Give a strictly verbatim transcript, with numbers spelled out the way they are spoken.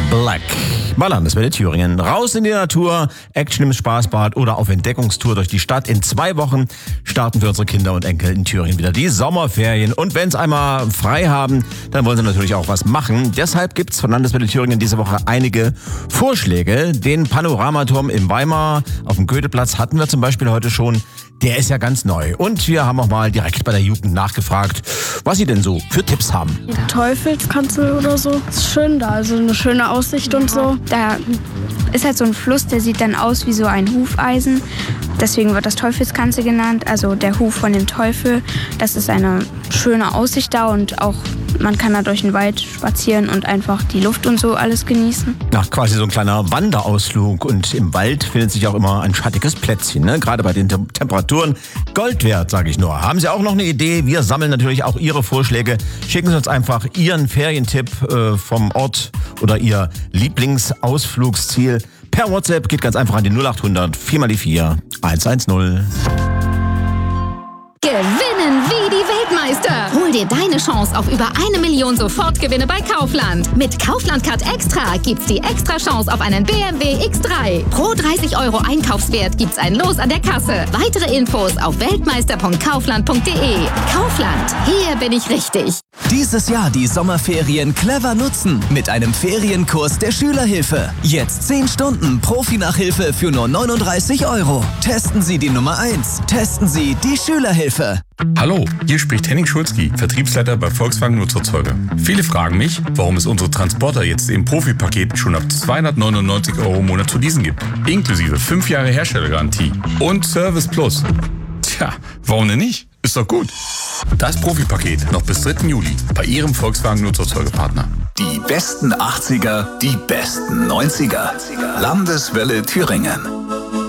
Black. Bei Landeswelle Thüringen. Raus in die Natur, Action im Spaßbad oder auf Entdeckungstour durch die Stadt. In zwei Wochen starten für unsere Kinder und Enkel in Thüringen wieder die Sommerferien. Und wenn es einmal frei haben, dann wollen sie natürlich auch was machen. Deshalb gibt es von Landeswelle Thüringen diese Woche einige Vorschläge. Den Panoramaturm in Weimar auf dem Goetheplatz hatten wir zum Beispiel heute schon. Der ist ja ganz neu. Und wir haben auch mal direkt bei der Jugend nachgefragt, was sie denn so für Tipps haben. Die Teufelskanzel oder so. Ist schön da, also eine schöne Aussicht und so. Da ist halt so ein Fluss, der sieht dann aus wie so ein Hufeisen. Deswegen wird das Teufelskanzel genannt, also der Huf von dem Teufel. Das ist eine schöne Aussicht da und auch man kann da durch den Wald spazieren und einfach die Luft und so alles genießen. Ja, quasi so ein kleiner Wanderausflug. Und im Wald findet sich auch immer ein schattiges Plätzchen, ne? Gerade bei den Tem- Temperaturen. Gold wert, sage ich nur. Haben Sie auch noch eine Idee? Wir sammeln natürlich auch Ihre Vorschläge. Schicken Sie uns einfach Ihren Ferientipp äh, vom Ort oder Ihr Lieblingsausflugsziel. Per WhatsApp geht ganz einfach an die null acht hundert vier mal die vier eins eins null. Gewinnen wie die Weltmeister. Hol dir deine Chance auf über eine Million Sofortgewinne bei Kaufland. Mit Kaufland Card Extra gibt's die extra Chance auf einen B M W X drei. Pro dreißig Euro Einkaufswert gibt's ein Los an der Kasse. Weitere Infos auf weltmeister punkt kaufland punkt de. Kaufland, hier bin ich richtig. Dieses Jahr die Sommerferien clever nutzen mit einem Ferienkurs der Schülerhilfe. Jetzt zehn Stunden Profi-Nachhilfe für nur neununddreißig Euro. Testen Sie die Nummer eins. Testen Sie die Schülerhilfe. Hallo, hier spricht Henning Schulzki, Vertriebsleiter bei Volkswagen Nutzerzeuge. Viele fragen mich, warum es unsere Transporter jetzt im Profi-Paket schon ab zweihundertneunundneunzig Euro im Monat zu leasen gibt. Inklusive fünf Jahre Herstellergarantie und Service Plus. Tja, warum denn nicht? Ist doch gut. Das Profi-Paket noch bis dritten Juli bei Ihrem Volkswagen Nutzerzeugepartner. Die besten achtziger, die besten neunziger. Landeswelle Thüringen.